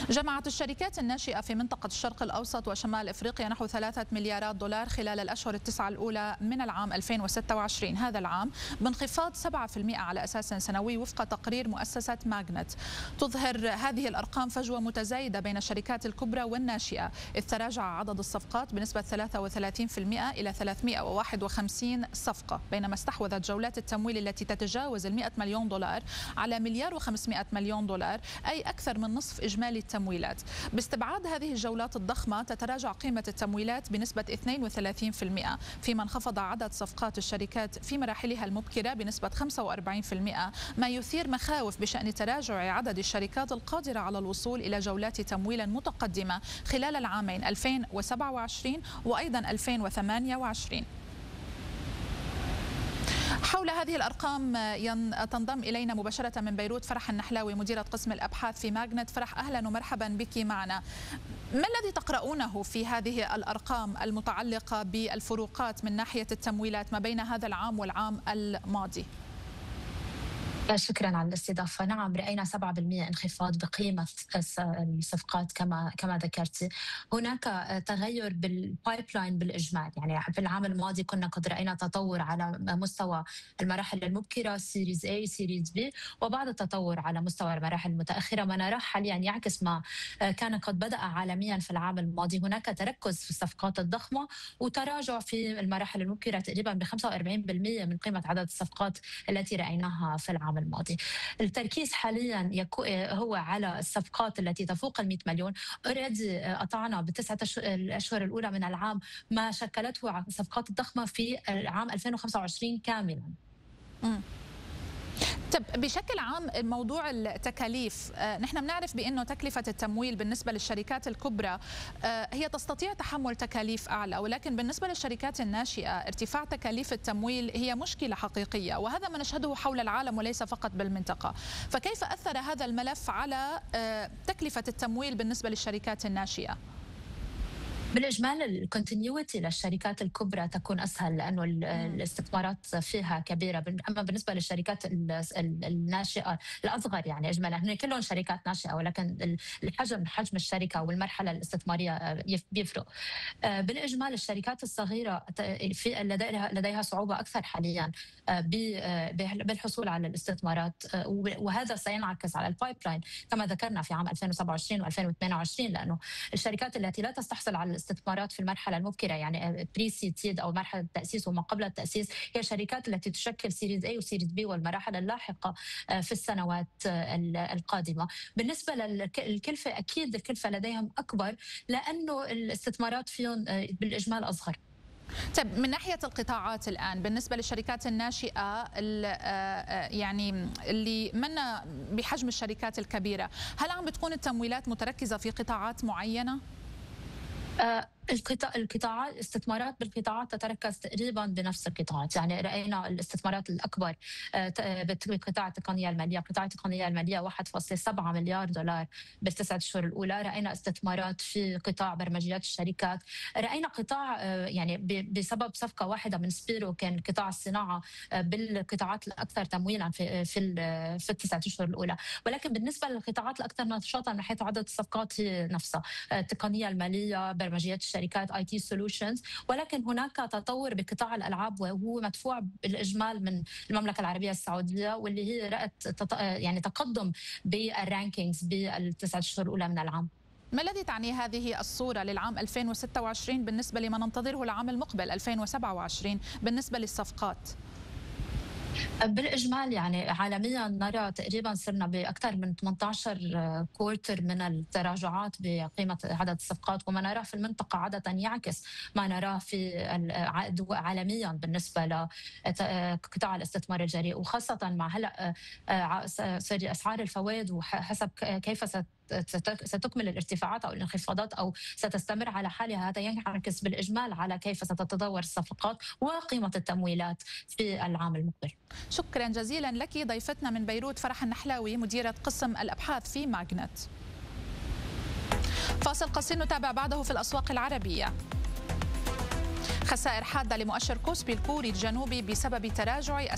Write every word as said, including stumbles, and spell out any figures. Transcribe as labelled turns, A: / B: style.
A: جمعت الشركات الناشئة في منطقة الشرق الأوسط وشمال إفريقيا نحو ثلاثة مليارات دولار خلال الأشهر التسعة الأولى من العام ألفين وستة وعشرين هذا العام، بانخفاض سبعة بالمئة على أساس سنوي وفق تقرير مؤسسة ماغنت. تظهر هذه الأرقام فجوة متزايدة بين الشركات الكبرى والناشئة، إذ تراجع عدد الصفقات بنسبة ثلاثة وثلاثين بالمئة إلى ثلاثمئة وواحد وخمسين صفقة، بينما استحوذت جولات التمويل التي تتجاوز المئة مليون دولار على مليار وخمسمئة مليون دولار، أي أكثر من نصف إجمالي التمويلات. باستبعاد هذه الجولات الضخمة تتراجع قيمة التمويلات بنسبة اثنين وثلاثين بالمئة، فيما انخفض عدد صفقات الشركات في مراحلها المبكرة بنسبة خمسة وأربعين بالمئة، ما يثير مخاوف بشأن تراجع عدد الشركات القادرة على الوصول إلى جولات تمويل متقدمة خلال العامين ألفين وسبعة وعشرين وأيضا ألفين وثمانية وعشرين. حول هذه الأرقام تنضم إلينا مباشرة من بيروت فرح النحلاوي مديرة قسم الأبحاث في ماغنت. فرح، أهلا ومرحبا بك معنا. ما الذي تقرؤونه في هذه الأرقام المتعلقة بالفروقات من ناحية التمويلات ما بين هذا العام والعام الماضي؟
B: شكرا على الاستضافة. نعم، رأينا سبعة بالمئة انخفاض بقيمة الصفقات كما كما ذكرتي. هناك تغير بالبايب لاين بالإجمال، يعني في العام الماضي كنا قد رأينا تطور على مستوى المراحل المبكرة سيريز A سيريز B، وبعض التطور على مستوى المراحل المتأخرة. ما نراه حاليا يعكس ما كان قد بدأ عالميا في العام الماضي. هناك تركز في الصفقات الضخمة وتراجع في المراحل المبكرة تقريبا ب خمسة وأربعين بالمئة من قيمة عدد الصفقات التي رأيناها في العام الماضي. التركيز حاليا هو على الصفقات التي تفوق ال مئة مليون. اوريدي قطعنا بالتسعة الاشهر الاولى من العام ما شكلته الصفقات الضخمه في العام ألفين وخمسة وعشرين كاملا.
A: م. طب بشكل عام موضوع التكاليف، نحن بنعرف بأنه تكلفة التمويل بالنسبة للشركات الكبرى هي تستطيع تحمل تكاليف أعلى، ولكن بالنسبة للشركات الناشئة ارتفاع تكاليف التمويل هي مشكلة حقيقية، وهذا ما نشهده حول العالم وليس فقط بالمنطقة. فكيف أثر هذا الملف على تكلفة التمويل بالنسبة للشركات الناشئة؟
B: بالإجمال الكونتينيوتي للشركات الكبرى تكون أسهل لأنه الاستثمارات فيها كبيرة، أما بالنسبة للشركات الناشئة الأصغر يعني إجمالا هن كلهم شركات ناشئة، ولكن الحجم حجم الشركة والمرحلة الاستثمارية بيفرق. بالإجمال الشركات الصغيرة في لديها لديها صعوبة أكثر حاليا بالحصول على الاستثمارات، وهذا سينعكس على البايب لاين كما ذكرنا في عام ألفين وسبعة وعشرين وألفين وثمانية وعشرين، لأنه الشركات التي لا تستحصل على الاستثمارات في المرحله المبكره يعني بري سيد او مرحله التاسيس وما قبل التاسيس هي الشركات التي تشكل سيريز A وسيريز B والمراحل اللاحقه في السنوات القادمه. بالنسبه للكلفه اكيد الكلفه لديهم اكبر لانه الاستثمارات فيهم بالاجمال اصغر.
A: طيب من ناحية القطاعات الآن بالنسبة للشركات الناشئة يعني اللي منا بحجم الشركات الكبيرة، هل عم بتكون التمويلات متركزة في قطاعات معينة؟
B: آه القطاع القطاعات الاستثمارات بالقطاعات تتركز تقريبا بنفس القطاعات، يعني راينا الاستثمارات الاكبر بقطاع التقنيه الماليه، قطاع التقنيه الماليه واحد فاصلة سبعة مليار دولار بالتسعة اشهر الاولى. راينا استثمارات في قطاع برمجيات الشركات، راينا قطاع يعني بسبب صفقه واحده من سبيرو كان قطاع الصناعه بالقطاعات الاكثر تمويلا في في في التسعة اشهر الاولى. ولكن بالنسبه للقطاعات الاكثر نشاطا من حيث عدد الصفقات هي نفسها التقنيه الماليه، برمجيات شركات اي تي سولوشنز، ولكن هناك تطور بقطاع الالعاب وهو مدفوع بالاجمال من المملكه العربيه السعوديه، واللي هي رأت يعني تقدم بالرانكينجز بالتسعة اشهر الاولى من العام.
A: ما الذي تعني هذه الصوره للعام ألفين وستة وعشرين بالنسبه لما ننتظره العام المقبل ألفين وسبعة وعشرين بالنسبه للصفقات؟
B: بالإجمال يعني عالميا نرى تقريبا صرنا بأكثر من ثمانية عشر كوارتر من التراجعات بقيمة عدد الصفقات، وما نراه في المنطقة عادة يعكس ما نراه في عالميا بالنسبة لقطاع الاستثمار الجريء، وخاصة مع هلا أسعار الفوائد وحسب كيف ست ستكمل الارتفاعات أو الانخفاضات أو ستستمر على حالها. هذا ينعكس بالإجمال على كيف ستتطور الصفقات وقيمة التمويلات في العام المقبل.
A: شكرا جزيلا لك ضيفتنا من بيروت فرح النحلاوي مديرة قسم الأبحاث في ماغنت. فاصل قصير نتابع بعده في الأسواق العربية. خسائر حادة لمؤشر كوسبي الكوري الجنوبي بسبب تراجع